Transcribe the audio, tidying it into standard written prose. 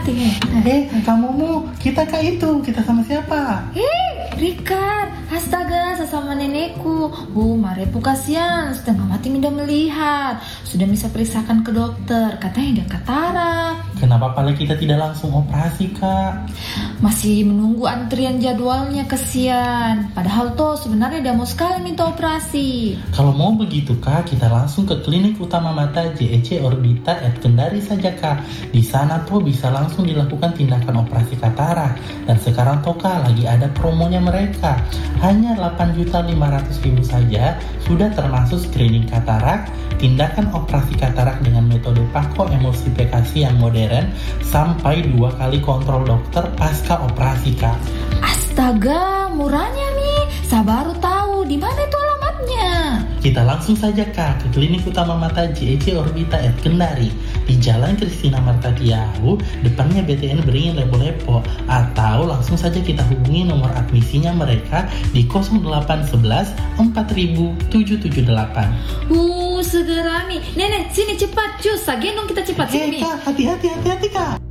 hati-hati nih. Kamu kita itu, kita sama siapa? Rikard, astaga, sesama nenekku. Marepu kasihan, setengah mati tidak melihat. Sudah bisa periksakan ke dokter, katanya dia katarak. Kenapa pala kita tidak langsung operasi, Kak? Masih menunggu antrian jadwalnya, kesian. Padahal toh sebenarnya dia mau sekali minta operasi. Kalau mau begitu, Kak, kita langsung ke klinik utama mata JEC Orbita Kendari saja, Kak. Di sana tuh bisa langsung dilakukan tindakan operasi katarak. Dan sekarang tuh, Kak, lagi ada promonya mereka. Hanya 8.500.000 saja sudah termasuk screening katarak, tindakan operasi katarak dengan metode pako-emulsifikasi yang modern, sampai 2 kali kontrol dokter pasca operasi, Kak. Astaga, murahnya nih. Saya baru tahu di mana itu alamatnya. Kita langsung saja, Kak, ke klinik utama mata JEC Orbita Kendari di Jalan Kristina Martatiau, depannya BTN Beringin Lepo-Lepo, atau langsung saja kita hubungi nomor admisinya mereka di 0811 4778. Segera nih. Nenek, sini cepat, cus. Gendong kita cepat sini. Kak, hati-hati, Kak.